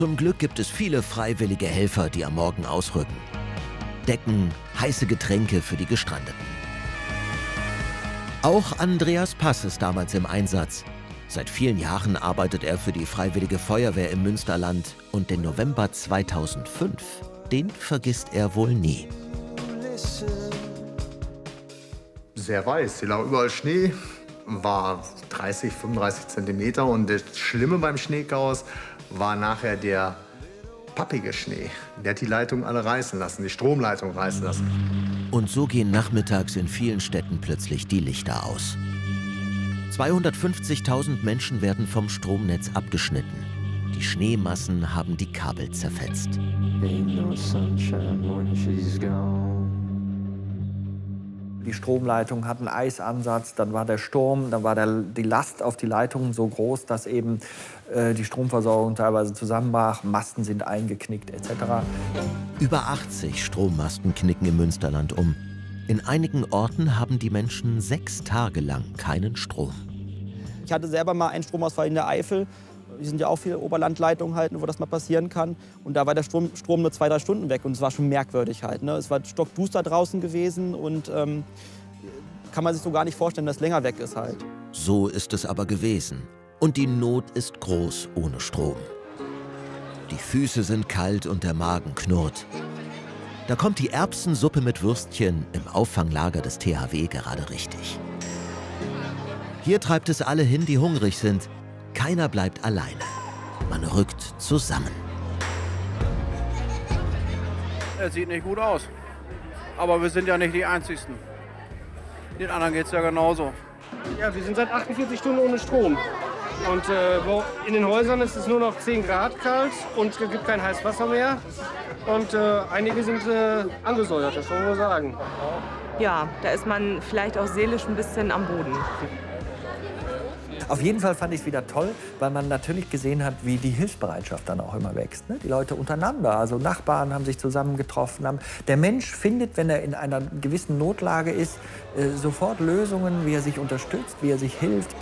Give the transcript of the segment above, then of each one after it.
Zum Glück gibt es viele freiwillige Helfer, die am Morgen ausrücken. Decken, heiße Getränke für die Gestrandeten. Auch Andreas Pass ist damals im Einsatz. Seit vielen Jahren arbeitet er für die Freiwillige Feuerwehr im Münsterland. Und den November 2005, den vergisst er wohl nie. Sehr weiß, hier lag überall Schnee, war 30, 35 Zentimeter. Und das Schlimme beim Schneechaos war nachher der pappige Schnee. Der hat die Leitungen alle reißen lassen, die Stromleitung reißen lassen. Und so gehen nachmittags in vielen Städten plötzlich die Lichter aus. 250.000 Menschen werden vom Stromnetz abgeschnitten. Die Schneemassen haben die Kabel zerfetzt. Die Stromleitung hat einen Eisansatz, dann war der Sturm, dann war die Last auf die Leitungen so groß, dass eben die Stromversorgung teilweise zusammenbrach, Masten sind eingeknickt etc. Über 80 Strommasten knicken im Münsterland um. In einigen Orten haben die Menschen 6 Tage lang keinen Strom. Ich hatte selber mal einen Stromausfall in der Eifel. Die sind ja auch viele Oberlandleitungen halt, wo das mal passieren kann. Und da war der Strom nur 2, 3 Stunden weg und es war schon merkwürdig halt. Ne? Es war stockduster draußen gewesen und kann man sich so gar nicht vorstellen, dass es länger weg ist halt. So ist es aber gewesen. Und die Not ist groß ohne Strom. Die Füße sind kalt und der Magen knurrt. Da kommt die Erbsensuppe mit Würstchen im Auffanglager des THW gerade richtig. Hier treibt es alle hin, die hungrig sind. Keiner bleibt alleine. Man rückt zusammen. Es sieht nicht gut aus. Aber wir sind ja nicht die Einzigen. Den anderen geht es ja genauso. Ja, wir sind seit 48 Stunden ohne Strom. Und in den Häusern ist es nur noch 10 Grad kalt und es gibt kein heißes Wasser mehr. Und einige sind angesäuert, das wollen wir sagen. Ja, da ist man vielleicht auch seelisch ein bisschen am Boden. Auf jeden Fall fand ich es wieder toll, weil man natürlich gesehen hat, wie die Hilfsbereitschaft dann auch immer wächst. Ne? Die Leute untereinander, also Nachbarn haben sich zusammengetroffen. Der Mensch findet, wenn er in einer gewissen Notlage ist, sofort Lösungen, wie er sich unterstützt, wie er sich hilft.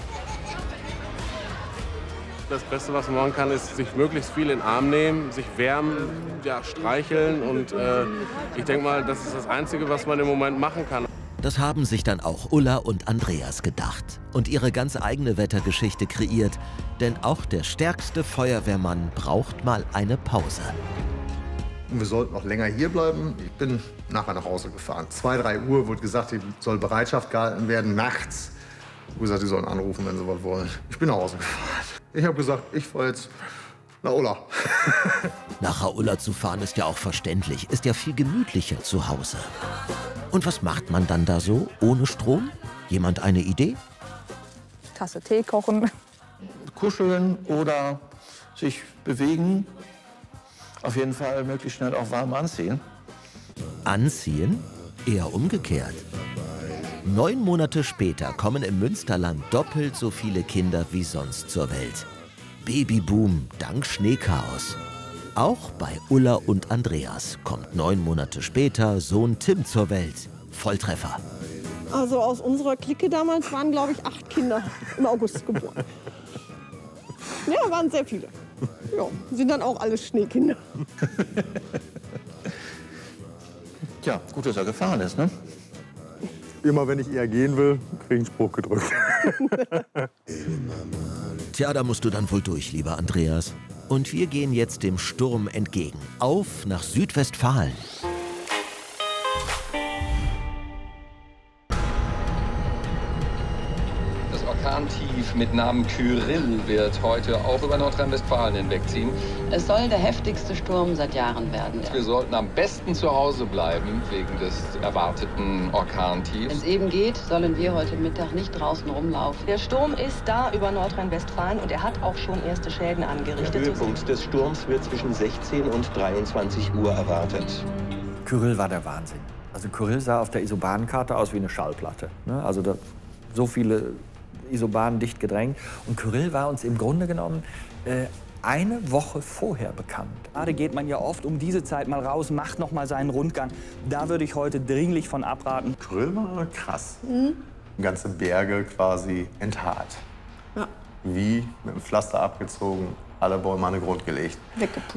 Das Beste, was man machen kann, ist sich möglichst viel in den Arm nehmen, sich wärmen, ja, streicheln. Und ich denke mal, das ist das Einzige, was man im Moment machen kann. Das haben sich dann auch Ulla und Andreas gedacht und ihre ganz eigene Wettergeschichte kreiert. Denn auch der stärkste Feuerwehrmann braucht mal eine Pause. Wir sollten noch länger hier bleiben. Ich bin nachher nach Hause gefahren. 2, 3 Uhr wurde gesagt, soll Bereitschaft gehalten werden, nachts. Ich habe gesagt, die sollen anrufen, wenn sie was wollen. Ich bin nach Hause gefahren. Ich habe gesagt, ich fahre jetzt nach Ulla. Nach Ulla zu fahren ist ja auch verständlich, ist ja viel gemütlicher zu Hause. Und was macht man dann da so, ohne Strom? Jemand eine Idee? Tasse Tee kochen. Kuscheln oder sich bewegen. Auf jeden Fall möglichst schnell auch warm anziehen. Anziehen? Eher umgekehrt. 9 Monate später kommen im Münsterland doppelt so viele Kinder wie sonst zur Welt. Babyboom dank Schneechaos. Auch bei Ulla und Andreas kommt 9 Monate später Sohn Tim zur Welt. Volltreffer. Also aus unserer Clique damals waren, glaube ich, 8 Kinder im August geboren. Ja, waren sehr viele. Ja, sind dann auch alles Schneekinder. Tja, gut, dass er gefahren ist, ne? Immer wenn ich eher gehen will, kriege ich einen Spruch gedrückt. Tja, da musst du dann wohl durch, lieber Andreas. Und wir gehen jetzt dem Sturm entgegen. Auf nach Südwestfalen. Das Orkantief mit Namen Kyrill wird heute auch über Nordrhein-Westfalen hinwegziehen. Es soll der heftigste Sturm seit Jahren werden. Wir sollten am besten zu Hause bleiben, wegen des erwarteten Orkantiefs. Wenn es eben geht, sollen wir heute Mittag nicht draußen rumlaufen. Der Sturm ist da über Nordrhein-Westfalen und er hat auch schon erste Schäden angerichtet. Der Höhepunkt des Sturms wird zwischen 16 und 23 Uhr erwartet. Kyrill war der Wahnsinn. Also Kyrill sah auf der Isobanenkarte aus wie eine Schallplatte. Ne? Also so viele Isobanen dicht gedrängt. Und Kyrill war uns im Grunde genommen eine Woche vorher bekannt. Gerade geht man ja oft um diese Zeit mal raus, macht noch mal seinen Rundgang. Da würde ich heute dringlich von abraten. Kyrill war krass. Ganze Berge quasi enthaart. Ja. Wie mit dem Pflaster abgezogen, alle Bäume an den Grund gelegt. Weggepustet.